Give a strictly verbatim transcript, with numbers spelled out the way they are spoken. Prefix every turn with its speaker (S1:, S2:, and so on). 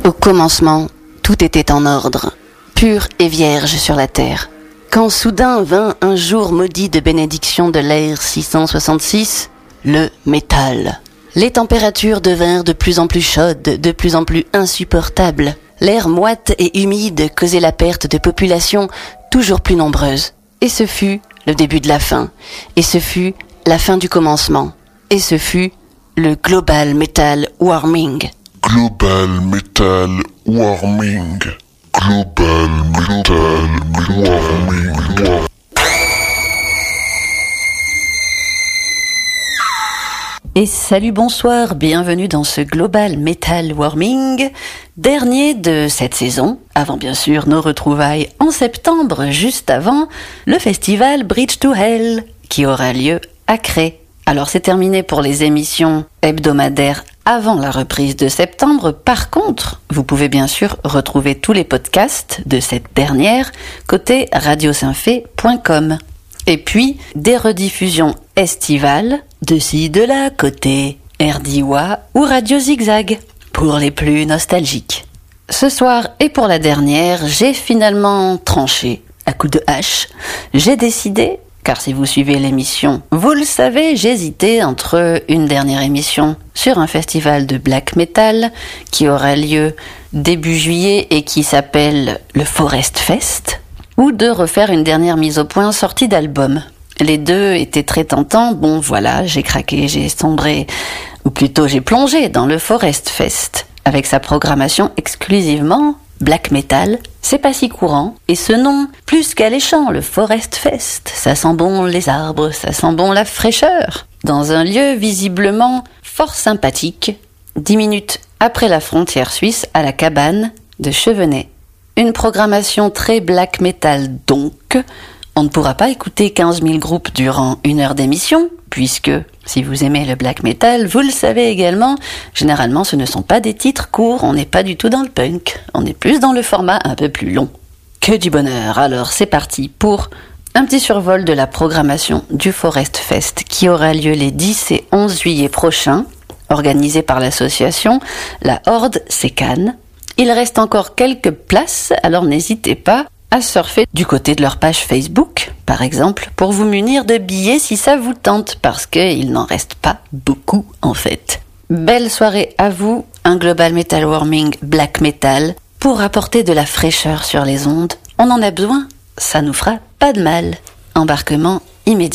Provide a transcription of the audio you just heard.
S1: Au commencement, tout était en ordre, pur et vierge sur la terre. Quand soudain vint un jour maudit de bénédiction de l'ère six cent soixante-six, le métal. Les températures devinrent de plus en plus chaudes, de plus en plus insupportables. L'air moite et humide causait la perte de populations toujours plus nombreuses. Et ce fut le début de la fin. Et ce fut la fin du commencement. Et ce fut le Global Metal Warming.
S2: Global Metal Warming. Global Metal Warming.
S1: Et salut, bonsoir, bienvenue dans ce Global Metal Warming, dernier de cette saison, avant bien sûr nos retrouvailles en septembre, juste avant le festival Bridge to Hell, qui aura lieu à Cré. Alors c'est terminé pour les émissions hebdomadaires avant la reprise de septembre. Par contre, vous pouvez bien sûr retrouver tous les podcasts de cette dernière côté radio symphe point com. Et puis, des rediffusions estivales, de ci, de là, côté R D W A ou Radio Zigzag, pour les plus nostalgiques. Ce soir, et pour la dernière, j'ai finalement tranché, à coups de hache. J'ai décidé, car si vous suivez l'émission, vous le savez, j'hésitais entre une dernière émission sur un festival de black metal qui aura lieu début juillet et qui s'appelle le Forest Fest, ou de refaire une dernière mise au point sortie d'album. Les deux étaient très tentants. Bon, voilà, j'ai craqué, j'ai sombré, ou plutôt j'ai plongé dans le Forest Fest, avec sa programmation exclusivement black metal. C'est pas si courant, et ce nom, plus qu'alléchant, le Forest Fest, ça sent bon les arbres, ça sent bon la fraîcheur, dans un lieu visiblement fort sympathique, dix minutes après la frontière suisse, à la cabane de Chevenay. Une programmation très black metal donc. On ne pourra pas écouter quinze mille groupes durant une heure d'émission, puisque, si vous aimez le black metal, vous le savez également, généralement ce ne sont pas des titres courts, on n'est pas du tout dans le punk, on est plus dans le format un peu plus long. Que du bonheur. Alors c'est parti pour un petit survol de la programmation du Forest Fest qui aura lieu les dix et onze juillet prochains, organisé par l'association La Horde Sécane. Il reste encore quelques places, alors n'hésitez pas à surfer du côté de leur page Facebook, par exemple, pour vous munir de billets si ça vous tente, parce qu'il n'en reste pas beaucoup en fait. Belle soirée à vous, un Global Metal Warming Black Metal, pour apporter de la fraîcheur sur les ondes. On en a besoin, ça nous fera pas de mal. Embarquement immédiat.